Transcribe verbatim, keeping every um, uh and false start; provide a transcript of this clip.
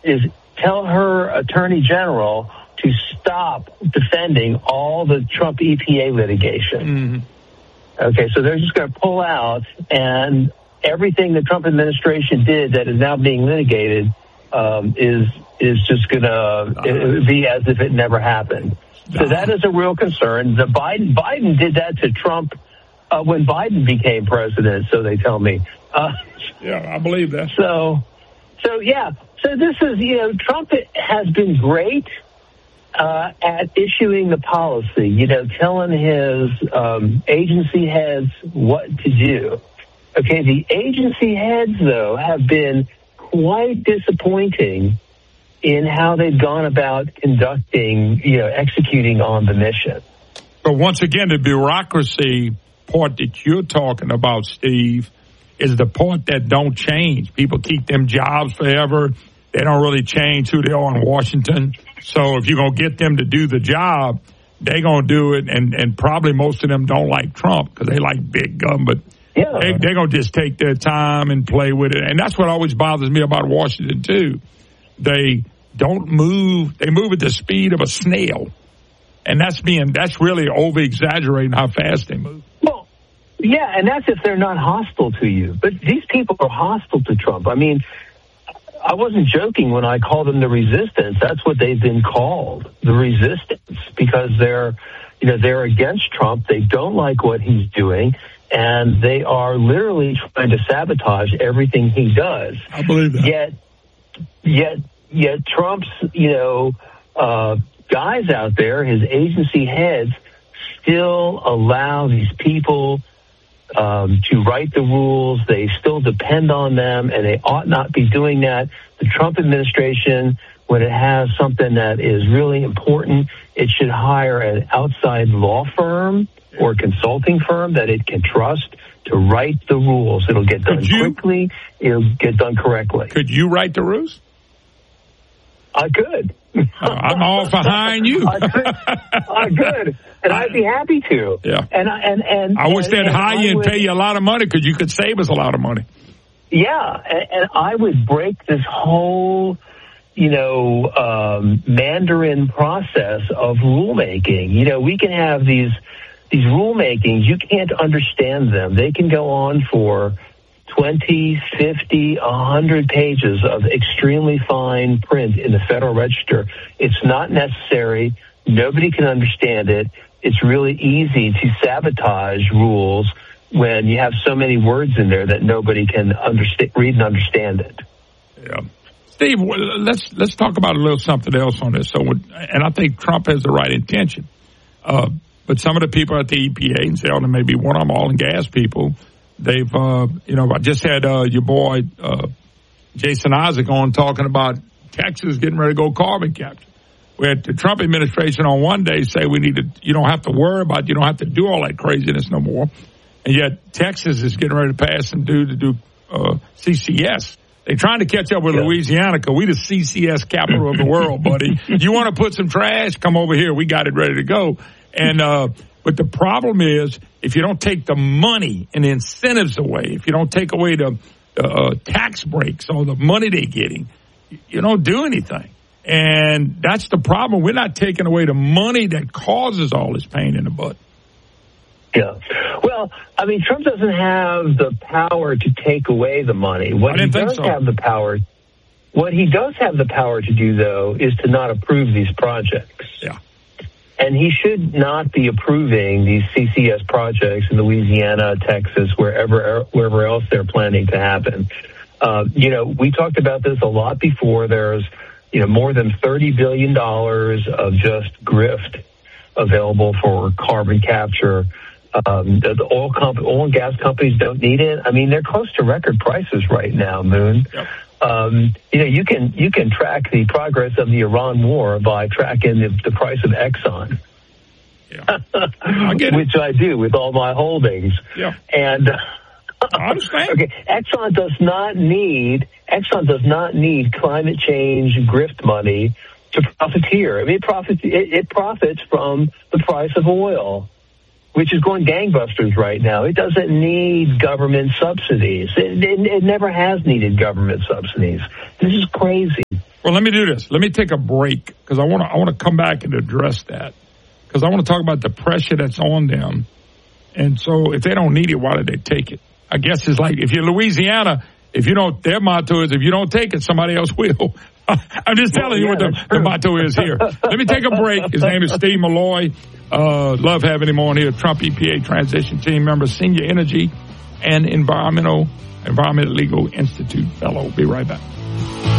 is tell her attorney general to stop defending all the Trump E P A litigation. Mm-hmm. Okay, so they're just going to pull out, and everything the Trump administration did that is now being litigated um, is is just going to be as if it never happened. So that is a real concern. The Biden Biden did that to Trump uh, when Biden became president, so they tell me. Uh, yeah, I believe that. So, so yeah. So this is, you know, Trump has been great uh, at issuing the policy, you know, telling his um, agency heads what to do. Okay, the agency heads, though, have been quite disappointing in how they've gone about conducting, you know, executing on the mission. But once again, the bureaucracy part that you're talking about, Steve, is the part that don't change. People keep them jobs forever. They don't really change who they are in Washington. So if you're going to get them to do the job, they're going to do it. And, and probably most of them don't like Trump because they like big government. Yeah. They, they're going to just take their time and play with it. And that's what always bothers me about Washington, too. They don't move. They move at the speed of a snail. And that's being, that's really over-exaggerating how fast they move. Well, yeah, and that's if they're not hostile to you. But these people are hostile to Trump. I mean, I wasn't joking when I called them the resistance. That's what they've been called, the resistance, because they're, you know, they're against Trump. They don't like what he's doing, and they are literally trying to sabotage everything he does. I believe that. Yet, yet, yet Trump's, you know, uh, guys out there, his agency heads, still allow these people um, to write the rules. They still depend on them, and they ought not be doing that. The Trump administration, when it has something that is really important, it should hire an outside law firm or consulting firm that it can trust to write the rules. It'll get done you, quickly. It'll get done correctly. Could you write the rules? I could. Uh, I'm all behind you. I could. I could. And I'd be happy to. Yeah. And I, and, and, I wish and, they'd and hire you and would, pay you a lot of money because you could save us a lot of money. Yeah. And, and I would break this whole, you know, um, Mandarin process of rulemaking. You know, we can have these, these rulemakings. You can't understand them. They can go on for twenty, fifty, one hundred pages of extremely fine print in the Federal Register. It's not necessary. Nobody can understand it. It's really easy to sabotage rules when you have so many words in there that nobody can understand, read and understand it. Yeah. Steve, let's let's talk about a little something else on this. So, and I think Trump has the right intention. Uh, but some of the people at the E P A, and say, oh, maybe one of them oil and gas people, they've, uh, you know, I just had uh, your boy uh, Jason Isaac on talking about Texas getting ready to go carbon capture. We had the Trump administration on one day say we need to, you don't have to worry about, you don't have to do all that craziness no more. And yet Texas is getting ready to pass and do to do uh, C C S. They're trying to catch up with yeah. Louisiana because we the C C S capital of the world, buddy. You want to put some trash? Come over here. We got it ready to go. And uh, but the problem is if you don't take the money and the incentives away, if you don't take away the uh, tax breaks or the money they're getting, you don't do anything. And that's the problem. We're not taking away the money that causes all this pain in the butt. Yeah. Well, I mean, Trump doesn't have the power to take away the money. What he does so. have the power, what he does have the power to do, though, is to not approve these projects. Yeah. And he should not be approving these C C S projects in Louisiana, Texas, wherever wherever else they're planning to happen. Uh, you know, we talked about this a lot before. There's, you know, more than thirty billion dollars of just grift available for carbon capture. Um, the oil, comp- oil and gas companies don't need it. I mean, they're close to record prices right now, Moon. Yep. Um, you know, you can you can track the progress of the Iran war by tracking the, the price of Exxon, yeah. I get it. which I do with all my holdings. Yeah. And I understand. Okay, Exxon does not need Exxon does not need climate change grift money to profiteer. I mean, it profits it, it profits from the price of oil, which is going gangbusters right now. It doesn't need government subsidies. It, it, it never has needed government subsidies. This is crazy. Well, let me do this. Let me take a break because I want to I want to come back and address that because I want to talk about the pressure that's on them. And so if they don't need it, why do they take it? I guess it's like if you're Louisiana, if you don't, their motto is if you don't take it, somebody else will. I'm just telling well, you yeah, what the, the motto is here. Let me take a break. His name is Steve Milloy. Uh, love having him on here. Trump E P A Transition Team member, Senior Energy and Environmental Environmental Legal Institute Fellow. Be right back.